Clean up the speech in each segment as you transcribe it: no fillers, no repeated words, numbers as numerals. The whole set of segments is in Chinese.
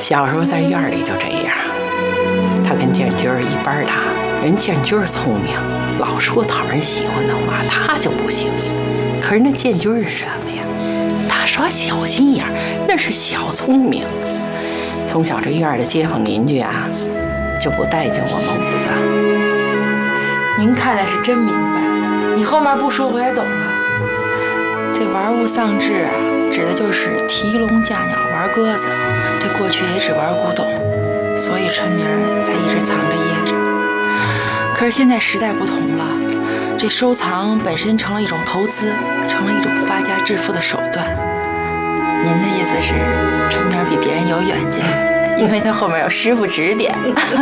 小时候在院里就这样，他跟建军一般大，人建军聪明，老说讨人喜欢的话，他就不行。可是那建军是什么呀？他耍小心眼，那是小聪明。从小这院的街坊邻居啊，就不待见我们五子。 您看的是真明白，你后面不说我也懂了。这玩物丧志啊，指的就是提笼架鸟、玩鸽子。这过去也只玩古董，所以春明才一直藏着掖着。可是现在时代不同了，这收藏本身成了一种投资，成了一种发家致富的手段。您的意思是，春明比别人有远见，因为他后面有师傅指点。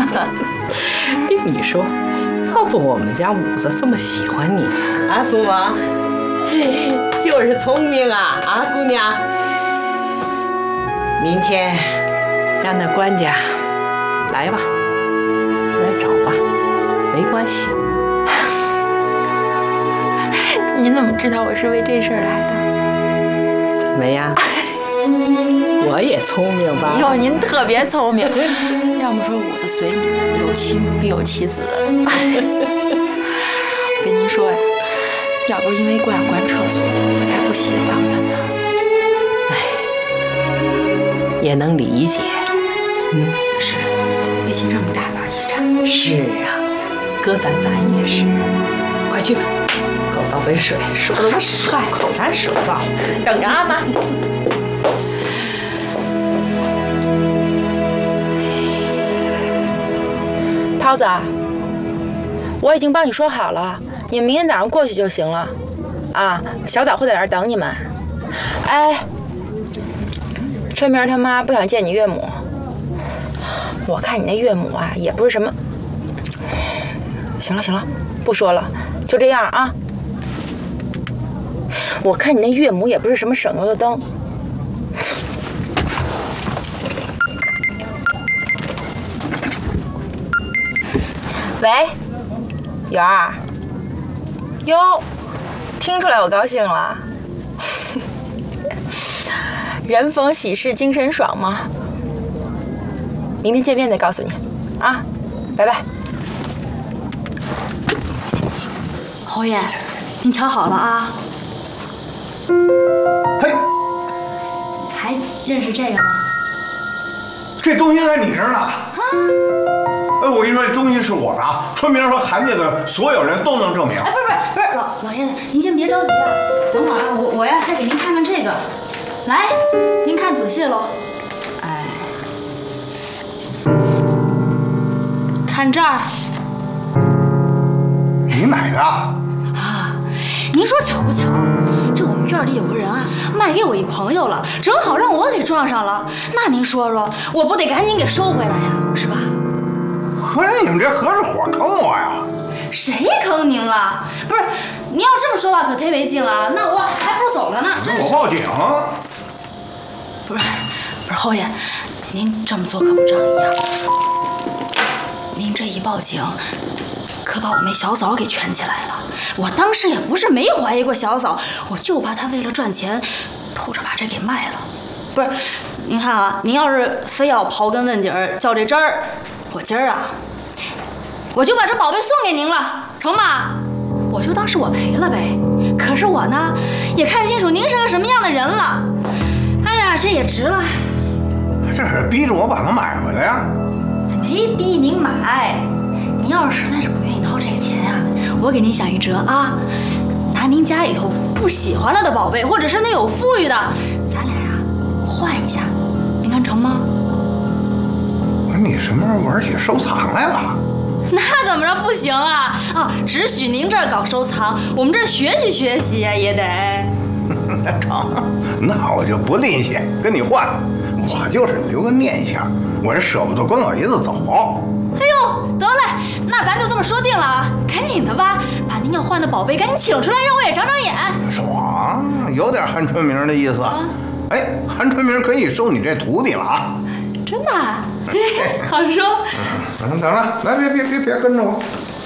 你说，要不我们家五子这么喜欢你啊，苏萌？就是聪明啊，啊，姑娘。明天让那官家来吧，来找吧，没关系。 您怎么知道我是为这事儿来的？ 怎么样？我也聪明吧？ 哟，您特别聪明。要么说五子随你，有妻必有其子。我跟您说呀，要不是因为过两关撤诉，我才不稀得帮他呢。 哎，也能理解。 是，毕竟这么大把遗产。 是啊，搁咱也是。快去吧，给我倒杯水，说的我口干舌燥。 等着啊，妈。涛子，我已经帮你说好了，你们明天早上过去就行了。啊，小枣会在那儿等你们。哎，春明他妈不想见你岳母。我看你那岳母啊，也不是什么……行了行了，不说了，就这样啊。我看你那岳母也不是什么省油的灯。喂，媛儿，哟，听出来我高兴了。人逢喜事精神爽吗？明天见面再告诉你，啊，拜拜。 侯爷，您瞧好了啊。 嘿， 还认识这个吗？ 这东西在你这儿呢。哎，我跟你说，这东西是我的啊。春明和韩家的所有人都能证明。 哎，不是，老爷子，您先别着急啊，等会儿啊，我要再给您看看这个。来，您看仔细喽。哎，看这儿。 你买的？ 啊，您说巧不巧？这我们院里有个人啊，卖给我一朋友了，正好让我给撞上了。那您说说，我不得赶紧给收回来呀，是吧？ 合着你们这合着伙坑我呀？ 谁坑您了？不是，您要这么说话可忒没劲了。那我还不如走了呢。 我报警。 不是，侯爷，您这么做可不仗义啊！您这一报警，可把我妹小枣给圈起来了。我当时也不是没怀疑过小枣，我就怕她为了赚钱，偷着把这给卖了。不是，您看啊，您要是非要刨根问底儿较这真儿，我今儿啊，我就把这宝贝送给您了，成吗？我就当是我赔了呗。可是我呢，也看清楚您是个什么样的人了。哎呀，这也值了。 这是逼着我把它买回来呀？ 没逼您买，您要是实在是不愿意掏这个钱呀，我给您想一辙啊，拿您家里头不喜欢了的宝贝，或者是那有富裕的，咱俩呀换一下，您看成吗？ 你什么时候玩起收藏来了？ 那怎么着不行啊？啊，只许您这儿搞收藏，我们这儿学习学习呀，也得。 成，那我就不吝惜跟你换，我就是留个念想，我这舍不得关老爷子走。 哎呦，得嘞，那咱就这么说定了啊！赶紧的吧，把您要换的宝贝赶紧请出来，让我也长长眼。 爽，有点韩春明的意思。哎，韩春明可以收你这徒弟了啊！ 真的？好说。 等着，来，别跟着我。